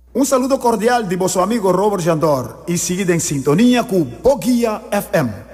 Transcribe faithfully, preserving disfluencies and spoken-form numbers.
Un saludo cordial de vuestro amigo Robert Jandor y seguid en sintonía con Boguía F M.